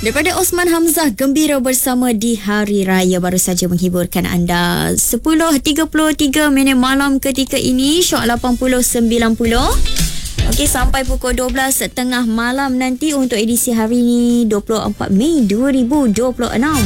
Daripada Osman Hamzah, gembira bersama di Hari Raya baru saja menghiburkan anda. 10.33 malam ketika ini, Syok 80.90. Okey, sampai pukul 12 tengah malam nanti untuk edisi hari ini 24 Mei 2026.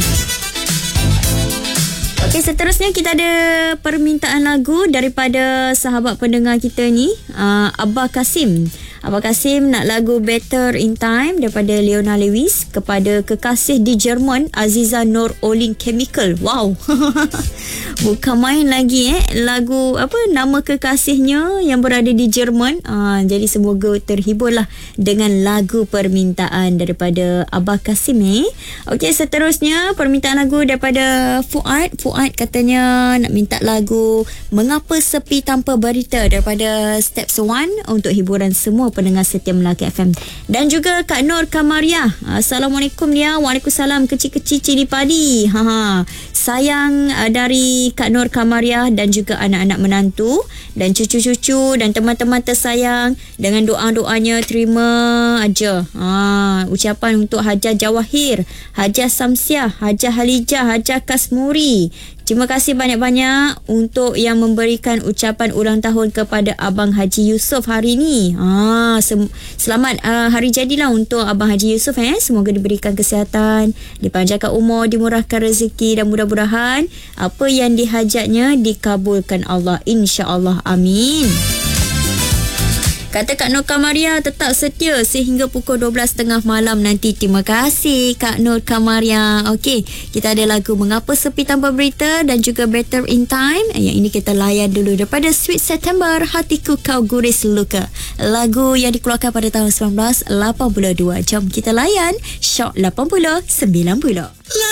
Okey, seterusnya kita ada permintaan lagu daripada sahabat pendengar kita ni, Abah Kasim. Abah Kasim nak lagu Better in Time daripada Leona Lewis kepada kekasih di Jerman, Aziza Nur Olin Chemical. Wow. Bukan main lagi lagu apa nama kekasihnya yang berada di Jerman. Jadi semoga terhiburlah dengan lagu permintaan daripada Abah Kasim. Okey, seterusnya permintaan lagu daripada Fuad. Fuad katanya nak minta lagu Mengapa Sepi Tanpa Berita daripada Steps One untuk hiburan semua pendengar setia Melaka FM. Dan juga Kak Nur Kamaria. Assalamualaikum dia. Waalaikumsalam kecil-kecil cili padi. Sayang dari Kak Nur Kamaria dan juga anak-anak menantu dan cucu-cucu dan teman-teman tersayang. Dengan doa-doanya terima aja. Ucapan untuk Hajah Jawahir, Hajah Samsiah, Hajah Halijah, Hajah Kasmuri. Terima kasih banyak-banyak untuk yang memberikan ucapan ulang tahun kepada Abang Haji Yusof hari ini. Selamat hari jadilah untuk Abang Haji Yusof. Semoga diberikan kesihatan, dipanjangkan umur, dimurahkan rezeki dan mudah-mudahan apa yang dihajatnya dikabulkan Allah, insya-Allah. Amin. Kata Kak Nur Kamaria tetap setia sehingga pukul 12.30 malam nanti. Terima kasih Kak Nur Kamaria. Okey, kita ada lagu Mengapa Sepi Tanpa Berita dan juga Better in Time. Yang ini kita layan dulu daripada Sweet September, Hatiku Kau Guris Luka. Lagu yang dikeluarkan pada tahun 1982. Jom kita layan Syok 80.90.